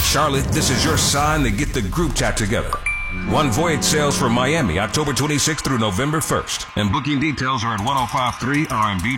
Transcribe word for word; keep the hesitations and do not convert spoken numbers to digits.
Charlotte, this is your sign to get the group chat together. One Voyage sails for Miami, October twenty-sixth through November first. And booking details are at ten fifty-three R and B